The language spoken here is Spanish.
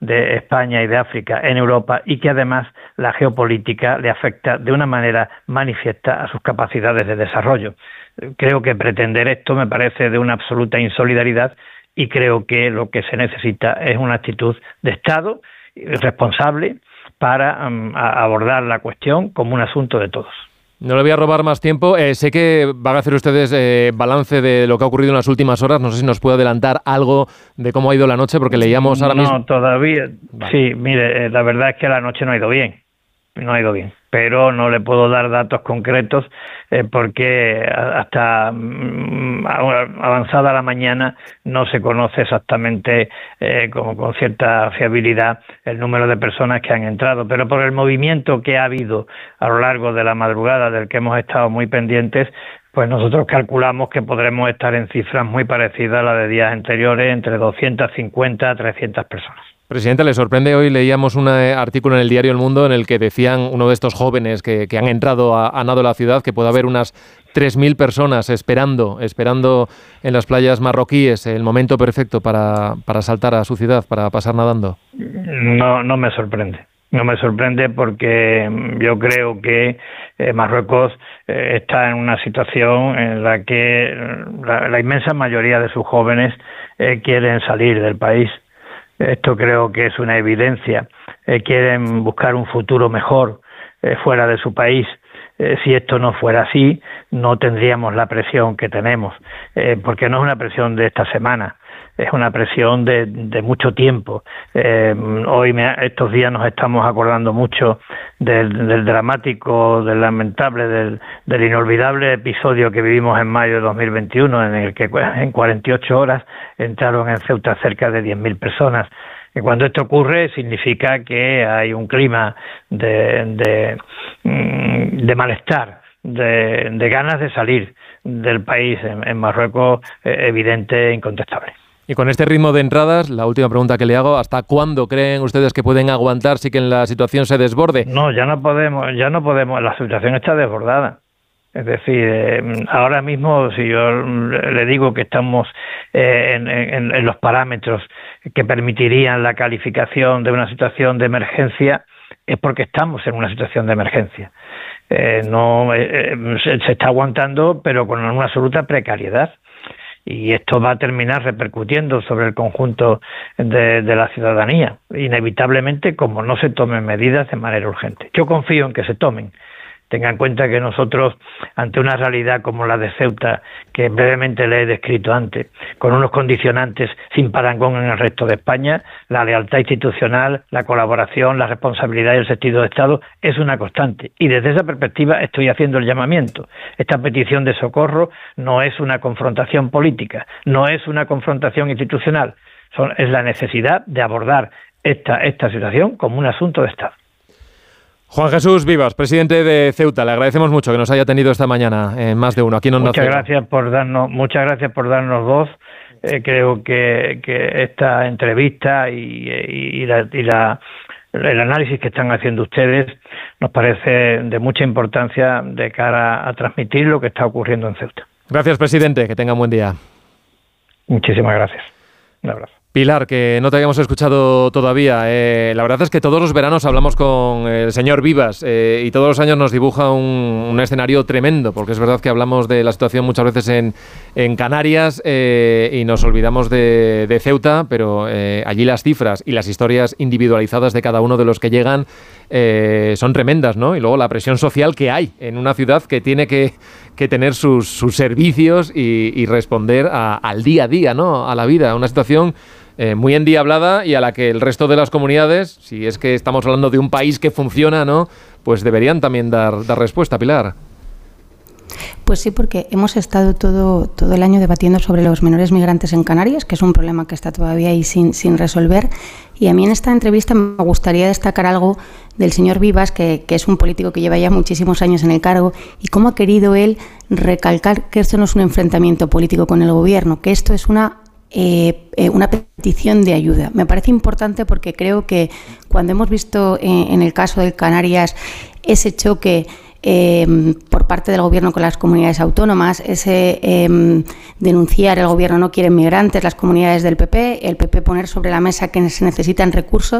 de España y de África en Europa y que además la geopolítica le afecta de una manera manifiesta a sus capacidades de desarrollo. Creo que pretender esto me parece de una absoluta insolidaridad y creo que lo que se necesita es una actitud de Estado responsable para abordar la cuestión como un asunto de todos. No le voy a robar más tiempo. Sé que van a hacer ustedes balance de lo que ha ocurrido en las últimas horas. No sé si nos puede adelantar algo de cómo ha ido la noche, porque leíamos ahora mismo... No, todavía. Vale. Sí, mire, la verdad es que la noche no ha ido bien. No ha ido bien. Pero no le puedo dar datos concretos porque hasta avanzada la mañana no se conoce exactamente con cierta fiabilidad el número de personas que han entrado, pero por el movimiento que ha habido a lo largo de la madrugada, del que hemos estado muy pendientes, pues nosotros calculamos que podremos estar en cifras muy parecidas a las de días anteriores, entre 250 a 300 personas. Presidente, ¿le sorprende? Hoy leíamos un artículo en el diario El Mundo en el que decían uno de estos jóvenes que han entrado a nado la ciudad que puede haber unas 3.000 personas esperando en las playas marroquíes el momento perfecto para saltar a su ciudad, para pasar nadando. No me sorprende. No me sorprende porque yo creo que Marruecos está en una situación en la que la inmensa mayoría de sus jóvenes quieren salir del país. Esto creo que es una evidencia. Quieren buscar un futuro mejor fuera de su país. Si esto no fuera así, no tendríamos la presión que tenemos, porque no es una presión de esta semana, es una presión de mucho tiempo. Estos días nos estamos acordando mucho del dramático, del lamentable, del inolvidable episodio que vivimos en mayo de 2021, en el que en 48 horas entraron en Ceuta cerca de 10.000 personas. Y cuando esto ocurre significa que hay un clima de malestar, de ganas de salir del país en Marruecos, evidente e incontestable. Y con este ritmo de entradas, la última pregunta que le hago, ¿hasta cuándo creen ustedes que pueden aguantar si que la situación se desborde? No, ya no podemos, la situación está desbordada. Es decir, ahora mismo, si yo le digo que estamos en los parámetros que permitirían la calificación de una situación de emergencia, es porque estamos en una situación de emergencia. Se está aguantando, pero con una absoluta precariedad. Y esto va a terminar repercutiendo sobre el conjunto de la ciudadanía, inevitablemente, como no se tomen medidas de manera urgente. Yo confío en que se tomen. Tenga en cuenta que nosotros, ante una realidad como la de Ceuta, que brevemente le he descrito antes, con unos condicionantes sin parangón en el resto de España, la lealtad institucional, la colaboración, la responsabilidad y el sentido de Estado es una constante. Y desde esa perspectiva estoy haciendo el llamamiento. Esta petición de socorro no es una confrontación política, no es una confrontación institucional, es la necesidad de abordar esta situación como un asunto de Estado. Juan Jesús Vivas, presidente de Ceuta, le agradecemos mucho que nos haya tenido esta mañana en Más de Uno, aquí en Onda Cero. Muchas gracias por darnos voz. Creo que esta entrevista y el análisis que están haciendo ustedes nos parece de mucha importancia de cara a transmitir lo que está ocurriendo en Ceuta. Gracias, presidente, que tenga un buen día. Muchísimas gracias. Un abrazo. Pilar, que no te habíamos escuchado todavía. La verdad es que todos los veranos hablamos con el señor Vivas y todos los años nos dibuja un escenario tremendo, porque es verdad que hablamos de la situación muchas veces en Canarias y nos olvidamos de Ceuta, pero allí las cifras y las historias individualizadas de cada uno de los que llegan son tremendas, ¿no? Y luego la presión social que hay en una ciudad que tiene que tener sus servicios y responder al día a día, ¿no? A la vida, una situación muy endiablada y a la que el resto de las comunidades, si es que estamos hablando de un país que funciona, ¿no? Pues deberían también dar respuesta, Pilar. Pues sí, porque hemos estado todo el año debatiendo sobre los menores migrantes en Canarias, que es un problema que está todavía ahí sin resolver. Y a mí en esta entrevista me gustaría destacar algo del señor Vivas, que es un político que lleva ya muchísimos años en el cargo, y cómo ha querido él recalcar que esto no es un enfrentamiento político con el gobierno, que esto es una petición de ayuda. Me parece importante porque creo que cuando hemos visto en el caso de Canarias ese choque por parte del gobierno con las comunidades autónomas, ese denunciar el gobierno no quiere migrantes, las comunidades del PP, el PP poner sobre la mesa que se necesitan recursos,